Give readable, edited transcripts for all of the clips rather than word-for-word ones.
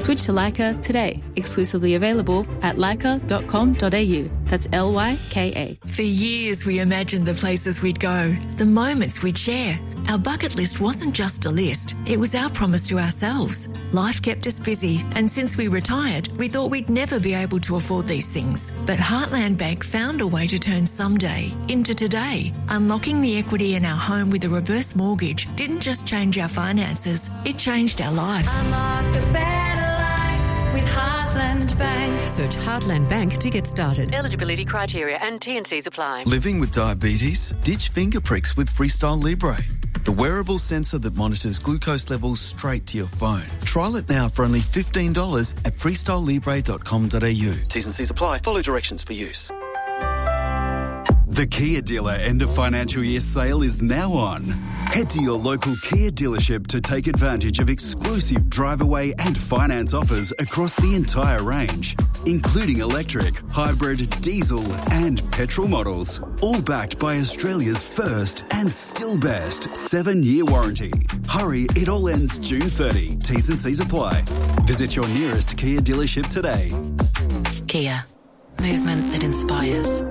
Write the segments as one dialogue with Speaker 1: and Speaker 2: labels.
Speaker 1: Switch to Leica today. Exclusively available at leica.com.au. That's Lyka.
Speaker 2: For years, we imagined the places we'd go, the moments we'd share. Our bucket list wasn't just a list, it was our promise to ourselves. Life kept us busy, and since we retired, we thought we'd never be able to afford these things. But Heartland Bank found a way to turn someday into today. Unlocking the equity in our home with a reverse mortgage didn't just change our finances, it changed our life.
Speaker 3: Unlock a better life with Heartland Bank.
Speaker 4: Search Heartland Bank to get started. Eligibility criteria and T&Cs apply.
Speaker 5: Living with diabetes? Ditch finger pricks with Freestyle Libre, the wearable sensor that monitors glucose levels straight to your phone. Trial it now for only $15 at freestylelibre.com.au. T's and C's apply. Follow directions for use. The Kia dealer end of financial year sale is now on. Head to your local Kia dealership to take advantage of exclusive drive-away and finance offers across the entire range, including electric, hybrid, diesel and petrol models. All backed by Australia's first and still best 7-year warranty. Hurry, it all ends June 30. T's and C's apply. Visit your nearest Kia dealership today.
Speaker 4: Kia. Movement that inspires.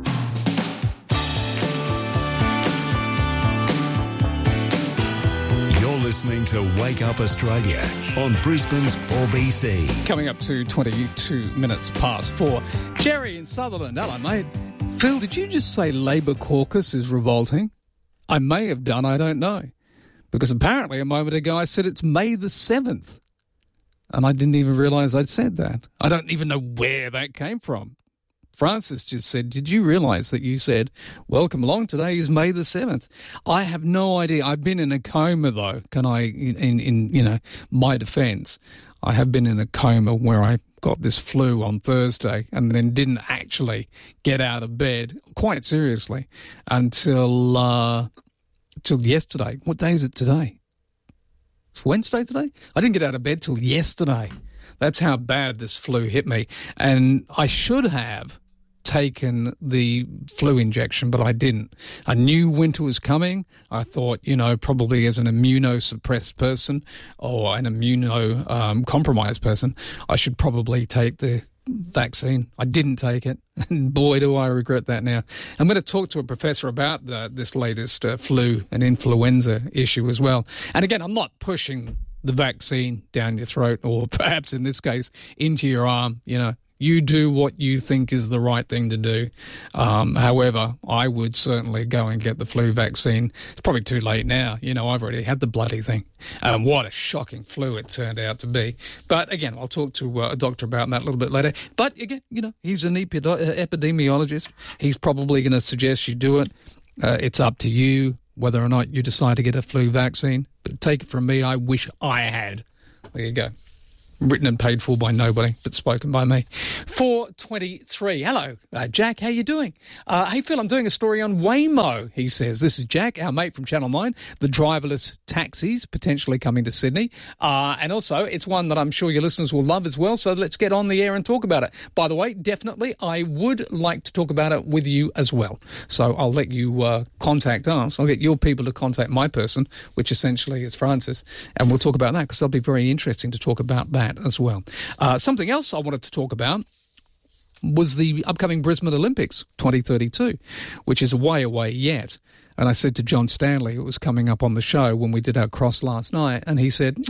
Speaker 6: Listening to Wake Up Australia on Brisbane's 4BC.
Speaker 7: Coming up to 22 minutes past 4. Jerry in Sutherland. Hello, mate. Phil, did you just say Labor caucus is revolting? I may have done, I don't know. Because apparently a moment ago I said it's May the 7th. And I didn't even realise I'd said that. I don't even know where that came from. Francis just said, did you realise that you said, welcome along, today is May the 7th? I have no idea. I've been in a coma, though. Can I, in my defence, I have been in a coma where I got this flu on Thursday and then didn't actually get out of bed, quite seriously, until yesterday. What day is it today? It's Wednesday today? I didn't get out of bed till yesterday. That's how bad this flu hit me. And I should have taken the flu injection, but I didn't. I knew winter was coming. I thought, probably as an immunosuppressed person or an immunocompromised person, I should probably take the vaccine. I didn't take it, and boy, do I regret that now. I'm going to talk to a professor about this latest flu and influenza issue as well. And again, I'm not pushing the vaccine down your throat, or perhaps in this case, into your arm. You do what you think is the right thing to do. However, I would certainly go and get the flu vaccine. It's probably too late now. I've already had the bloody thing. What a shocking flu it turned out to be. But again, I'll talk to a doctor about that a little bit later. But again, he's an epidemiologist. He's probably going to suggest you do it. It's up to you whether or not you decide to get a flu vaccine. But take it from me, I wish I had. There you go. Written and paid for by nobody, but spoken by me. 4:23. Hello, Jack. How you doing? Hey, Phil, I'm doing a story on Waymo, he says. This is Jack, our mate from Channel 9, the driverless taxis potentially coming to Sydney. And also, it's one that I'm sure your listeners will love as well, so let's get on the air and talk about it. By the way, definitely, I would like to talk about it with you as well. So I'll let you contact us. I'll get your people to contact my person, which essentially is Francis, and we'll talk about that because that'll be very interesting to talk about that as well. Something else I wanted to talk about was the upcoming Brisbane Olympics 2032, which is a way away yet. And I said to John Stanley, it was coming up on the show when we did our cross last night, and he said,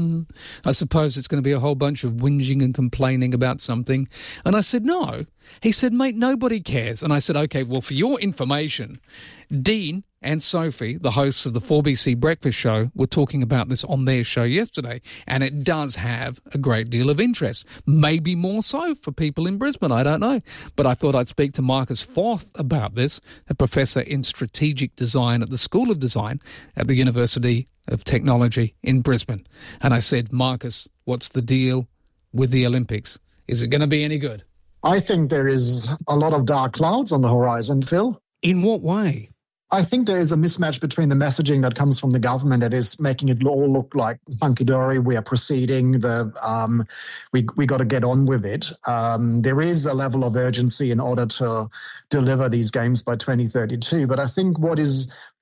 Speaker 7: I suppose it's going to be a whole bunch of whinging and complaining about something. And I said, no. He said, mate, nobody cares. And I said, okay, well, for your information, Dean and Sophie, the hosts of the 4BC Breakfast Show, were talking about this on their show yesterday, and it does have a great deal of interest. Maybe more so for people in Brisbane, I don't know. But I thought I'd speak to Marcus Forth about this, a professor in strategic design at the School of Design at the University of Technology in Brisbane. And I said, Marcus, what's the deal with the Olympics? Is it going to be any good?
Speaker 8: I think there is a lot of dark clouds on the horizon, Phil.
Speaker 7: In what way?
Speaker 8: I think there is a mismatch between the messaging that comes from the government that is making it all look like hunky-dory. We are proceeding. We got to get on with it. There is a level of urgency in order to deliver these games by 2032. But I think what is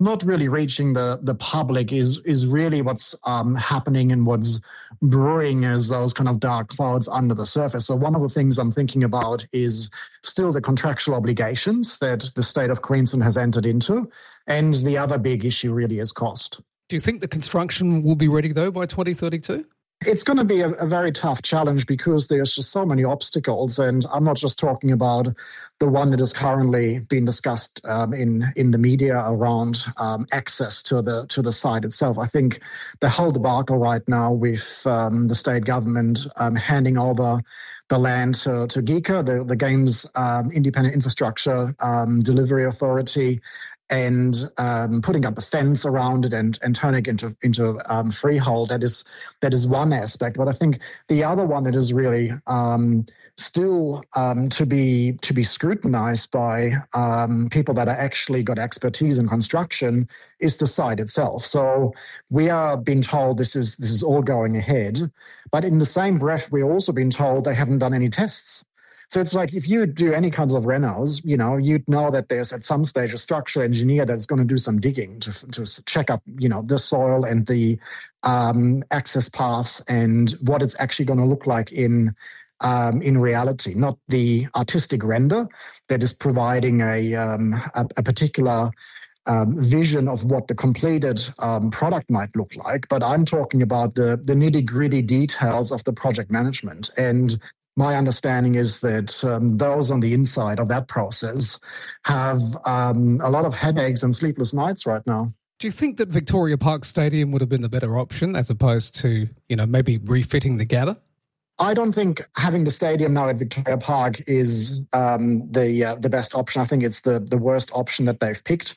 Speaker 8: not really reaching the public is really what's happening and what's brewing as those kind of dark clouds under the surface. So one of the things I'm thinking about is still the contractual obligations that the state of Queensland has entered into. And the other big issue really is cost.
Speaker 7: Do you think the construction will be ready, though, by 2032?
Speaker 8: It's going to be a very tough challenge because there's just so many obstacles, and I'm not just talking about the one that is currently being discussed in the media around access to the site itself. I think the whole debacle right now with the state government handing over the land to GICA, the Games Independent Infrastructure Delivery Authority, and putting up a fence around it and turning it into freehold. That is one aspect. But I think the other one that is really still to be scrutinized by people that are actually got expertise in construction is the site itself. So we are being told this is all going ahead, but in the same breath, we're also being told they haven't done any tests. So it's like if you do any kinds of renos, you'd know that there's at some stage a structural engineer that's going to do some digging to check up, the soil and the access paths and what it's actually going to look like in reality, not the artistic render that is providing a particular vision of what the completed product might look like. But I'm talking about the nitty-gritty details of the project management. And my understanding is that those on the inside of that process have a lot of headaches and sleepless nights right now.
Speaker 7: Do you think that Victoria Park Stadium would have been the better option as opposed to, maybe refitting the Gabba?
Speaker 8: I don't think having the stadium now at Victoria Park is the best option. I think it's the worst option that they've picked.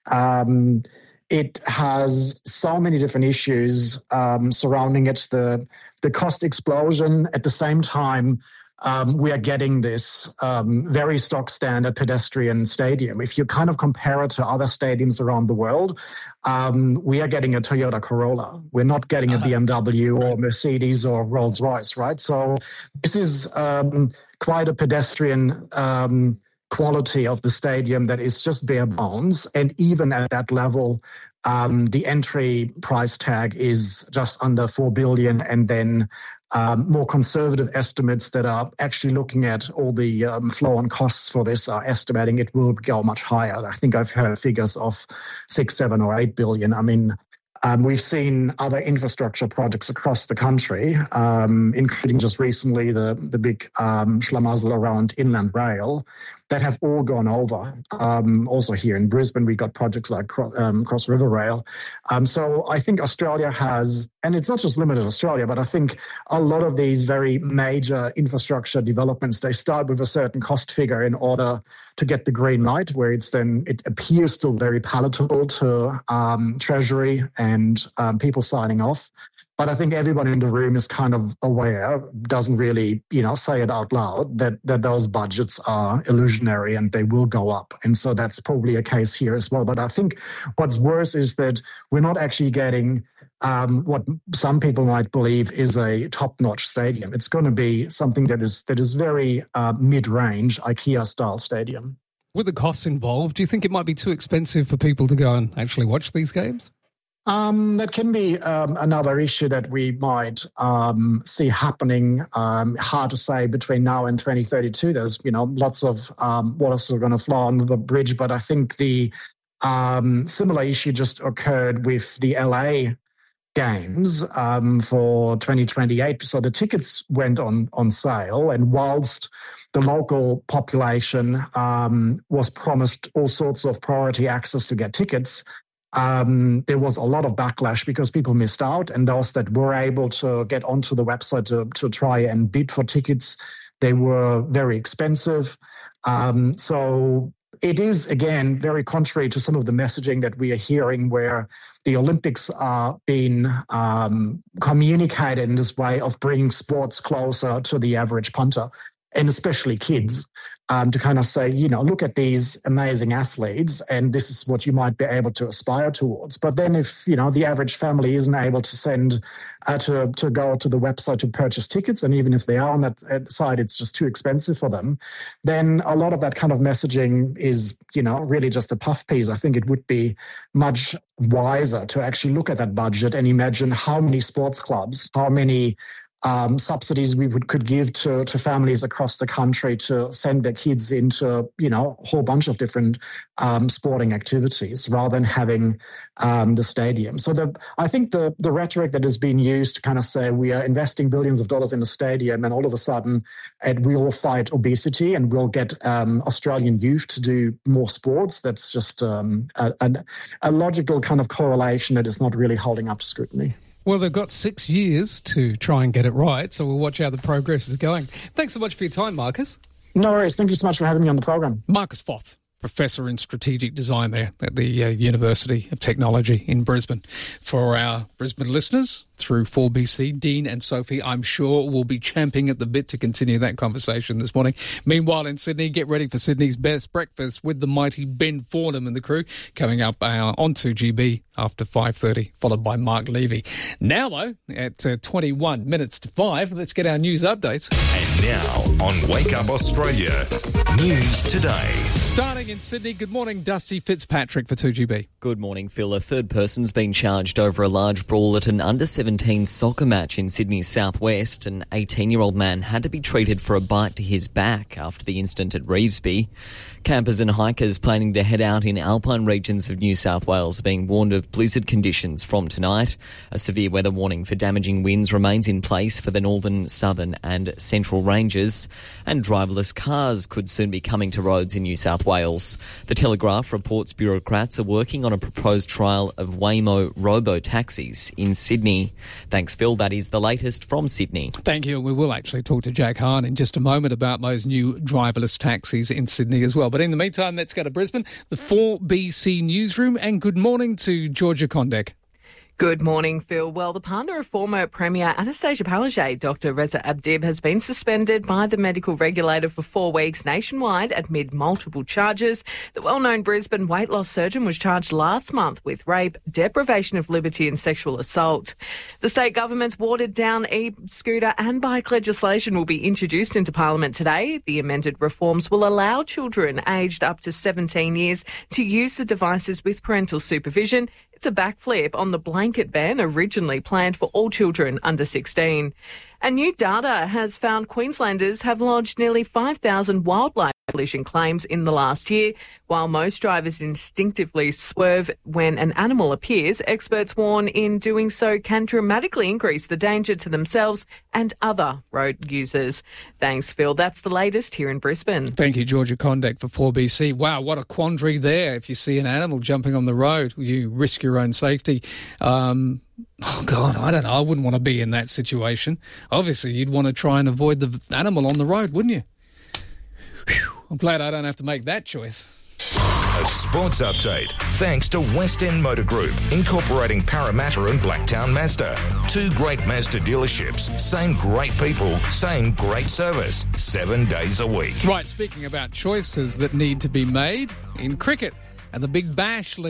Speaker 8: It has so many different issues surrounding it, the cost explosion. At the same time, we are getting this very stock standard pedestrian stadium. If you kind of compare it to other stadiums around the world, we are getting a Toyota Corolla. We're not getting a BMW or Mercedes or Rolls Royce, right? So this is quite a pedestrian quality of the stadium that is just bare bones. And even at that level, the entry price tag is just under $4 billion, and then more conservative estimates that are actually looking at all the flow on costs for this are estimating it will go much higher. I think I've heard figures of 6, 7 or 8 billion. I mean, we've seen other infrastructure projects across the country, including just recently the big schlamassel around Inland Rail, that have all gone over. Also here in Brisbane, we got projects like Cross River Rail. So I think Australia has, and it's not just limited to Australia, but I think a lot of these very major infrastructure developments, they start with a certain cost figure in order to get the green light, where it appears still very palatable to Treasury and people signing off. But I think everybody in the room is kind of aware, doesn't really, say it out loud, that those budgets are illusionary and they will go up. And so that's probably a case here as well. But I think what's worse is that we're not actually getting what some people might believe is a top-notch stadium. It's going to be something that is very mid-range, IKEA-style stadium.
Speaker 7: With the costs involved, do you think it might be too expensive for people to go and actually watch these games?
Speaker 8: That can be another issue that we might see happening. Hard to say between now and 2032. There's, lots of water still going to flow under the bridge. But I think the similar issue just occurred with the LA games for 2028. So the tickets went on sale, and whilst the local population was promised all sorts of priority access to get tickets, there was a lot of backlash because people missed out, and those that were able to get onto the website to try and bid for tickets, they were very expensive. So it is, again, very contrary to some of the messaging that we are hearing, where the Olympics are being communicated in this way of bringing sports closer to the average punter. and especially kids, to kind of say, look at these amazing athletes and this is what you might be able to aspire towards. But then if, the average family isn't able to send, to go to the website to purchase tickets, and even if they are on that site, it's just too expensive for them, then a lot of that kind of messaging is, really just a puff piece. I think it would be much wiser to actually look at that budget and imagine how many sports clubs, how many subsidies we could give to families across the country to send their kids into, a whole bunch of different sporting activities rather than having the stadium. So I think the rhetoric that has been used to kind of say we are investing billions of dollars in a stadium and all of a sudden it will fight obesity and we'll get Australian youth to do more sports, that's just a logical kind of correlation that is not really holding up to scrutiny.
Speaker 7: Well, they've got 6 years to try and get it right, so we'll watch how the progress is going. Thanks so much for your time, Marcus.
Speaker 8: No worries. Thank you so much for having me on the program.
Speaker 7: Marcus Foth, Professor in Strategic Design there at the University of Technology in Brisbane. For our Brisbane listeners, through 4BC, Dean and Sophie, I'm sure, will be champing at the bit to continue that conversation this morning. Meanwhile, in Sydney, get ready for Sydney's best breakfast with the mighty Ben Fordham and the crew, coming up on 2GB after 5:30, followed by Mark Levy. Now, though, at 21 minutes to 5, let's get our news updates.
Speaker 6: And now, on Wake Up Australia, News Today.
Speaker 7: Starting in Sydney, good morning, Dusty Fitzpatrick for 2GB.
Speaker 9: Good morning, Phil. A third person's been charged over a large brawl at an under-17 soccer match in Sydney's southwest. An 18-year-old man had to be treated for a bite to his back after the incident at Revesby. Campers and hikers planning to head out in alpine regions of New South Wales are being warned of blizzard conditions from tonight. A severe weather warning for damaging winds remains in place for the northern, southern and central ranges, and driverless cars could soon be coming to roads in New South Wales. The Telegraph reports bureaucrats are working on a proposed trial of Waymo robo-taxis in Sydney. Thanks, Phil. That is the latest from Sydney.
Speaker 7: Thank you. We will actually talk to Jack Hahn in just a moment about those new driverless taxis in Sydney as well. But in the meantime, let's go to Brisbane, the 4BC newsroom, and good morning to Georgia Kondek.
Speaker 10: Good morning, Phil. Well, the partner of former Premier Anastasia Palaszczuk, Dr. Reza Abdib, has been suspended by the medical regulator for 4 weeks nationwide amid multiple charges. The well-known Brisbane weight loss surgeon was charged last month with rape, deprivation of liberty and sexual assault. The state government's watered-down e-scooter and bike legislation will be introduced into Parliament today. The amended reforms will allow children aged up to 17 years to use the devices with parental supervision. It's a backflip on the blanket ban originally planned for all children under 16. And new data has found Queenslanders have lodged nearly 5,000 wildlife collision claims in the last year. While most drivers instinctively swerve when an animal appears, experts warn in doing so can dramatically increase the danger to themselves and other road users. Thanks, Phil. That's the latest here in Brisbane.
Speaker 7: Thank you, Georgia Kondek, for 4BC. Wow, what a quandary there. If you see an animal jumping on the road, you risk your own safety. Oh, God, I don't know. I wouldn't want to be in that situation. Obviously, you'd want to try and avoid the animal on the road, wouldn't you? Whew, I'm glad I don't have to make that choice.
Speaker 6: A sports update thanks to West End Motor Group, incorporating Parramatta and Blacktown Mazda. 2 great Mazda dealerships, same great people, same great service, 7 days a week.
Speaker 7: Right, speaking about choices that need to be made in cricket and the Big Bash League.